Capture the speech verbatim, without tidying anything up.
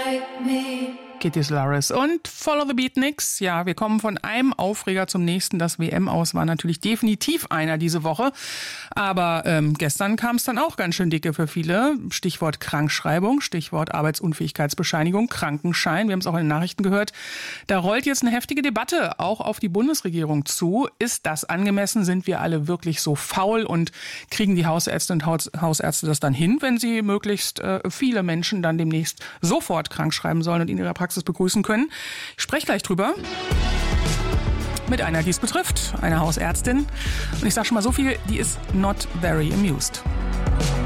Kitty Solaris und Follow the Beatniks. Ja, wir kommen von einem Aufreger zum nächsten. Das W M-Aus war natürlich definitiv einer diese Woche. Aber ähm, gestern kam es dann auch ganz schön dicke für viele. Stichwort Krankschreibung, Stichwort Arbeitsunfähigkeitsbescheinigung, Krankenschein. Wir haben es auch in den Nachrichten gehört. Da rollt jetzt eine heftige Debatte auch auf die Bundesregierung zu. Ist das angemessen? Sind wir alle wirklich so faul und kriegen die Hausärzte und Haus- Hausärzte das dann hin, wenn sie möglichst äh, viele Menschen dann demnächst sofort krank schreiben sollen und in ihrer Praxis begrüßen können? Ich spreche gleich drüber mit einer, die es betrifft, einer Hausärztin. Und ich sage schon mal so viel, die ist not very amused.